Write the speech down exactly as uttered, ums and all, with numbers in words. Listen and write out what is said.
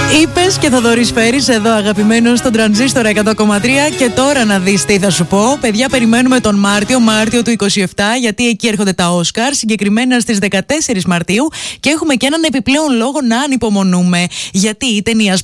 Είπες και Θοδωρής Φέρης εδώ, αγαπημένος, στον Τρανζίστορα εκατό κόμμα τρία. Και τώρα να δεις τι θα σου πω. Παιδιά, περιμένουμε τον Μάρτιο, Μάρτιο του είκοσι επτά, γιατί εκεί έρχονται τα Όσκαρ, συγκεκριμένα στις δεκατέσσερις Μαρτίου. Και έχουμε και έναν επιπλέον λόγο να ανυπομονούμε. Γιατί η ταινία